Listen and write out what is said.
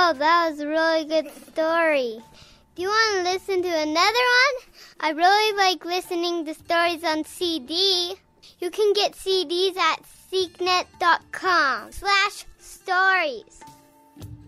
Wow, that was a really good story. Do you want to listen to another one? I really like listening to stories on CD. You can get CDs at seeknet.com/stories.